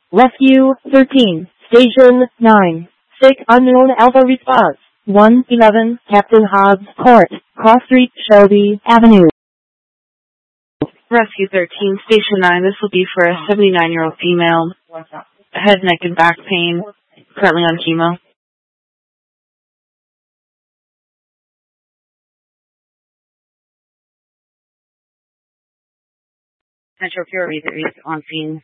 Rescue 13, Station 9. Sick unknown Alpha response. 111 Captain Hobbs Court, Cross Street, Shelby Avenue. Rescue 13, Station 9. This will be for a 79-year-old female. Head, neck, and back pain. Currently on chemo. Metro QRV3 on scene.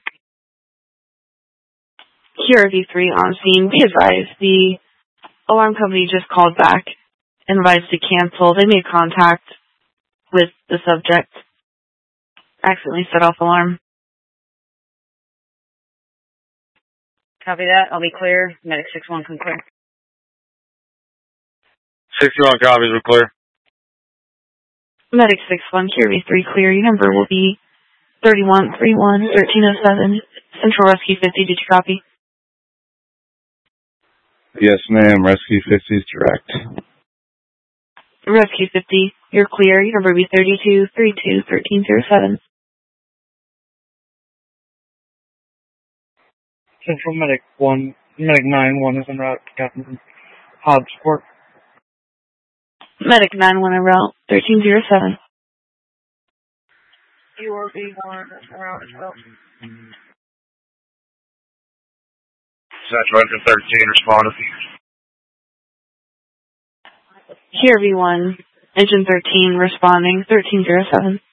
QRV3 on scene. Be advised, the alarm company just called back and advised to cancel. They made contact with the subject. Accidentally set off alarm. Copy that. I'll be clear. Medic 6-1 can clear. 61 copies, we're clear. Medic 6-1, QRV3 clear. Your number will be 3131-1307. Central Rescue 50, did you copy? Yes, ma'am. Rescue 50 is direct. Rescue 50, you're clear. Your number will be 3232-1307. Central Medic 9-1 is en route to Captain Hobbs Court. Medic 9-1 en route, 1307. QRV1 en route as well. Central Engine 13 responded. QRV1, Engine 13 responding, 1307.